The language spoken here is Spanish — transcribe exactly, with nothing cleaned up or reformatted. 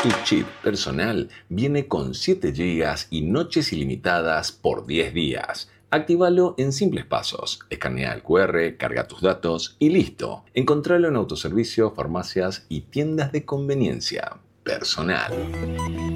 Tu chip personal viene con siete gigas y noches ilimitadas por diez días. Actívalo en simples pasos. Escanea el Q R, carga tus datos y listo. Encontralo en autoservicio, farmacias y tiendas de conveniencia. Personal.